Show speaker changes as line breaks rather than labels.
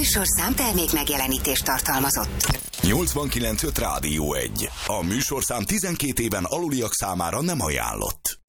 műsorszám termék megjelenítést tartalmazott.
89.5 Rádió 1. A műsorszám 12 éven aluliak számára nem ajánlott.